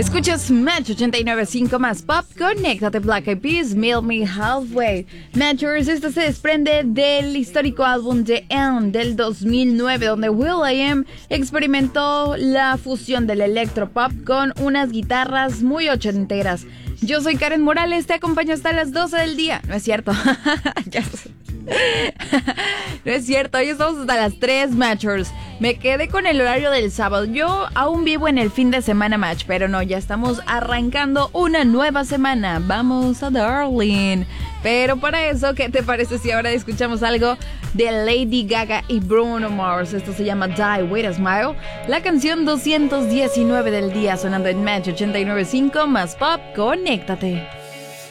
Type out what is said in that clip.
Escuchas Match 89.5 más pop. Conéctate, Black Eyed Peas, Meet Me Halfway. Matchers, esto se desprende del histórico álbum The End del 2009, donde will.i.am experimentó la fusión del electropop con unas guitarras muy ochenteras. Yo soy Karen Morales, te acompaño hasta las 12 del día. No es cierto. Ya sé. No es cierto, hoy estamos hasta las 3, Matchers. Me quedé con el horario del sábado. Yo aún vivo en el fin de semana, Match, pero no, ya estamos arrancando una nueva semana. Vamos a Darling. Pero para eso, ¿qué te parece si ahora escuchamos algo de Lady Gaga y Bruno Mars? Esto se llama Die With A Smile. La canción 219 del día sonando en Match 89.5 más pop. Conéctate.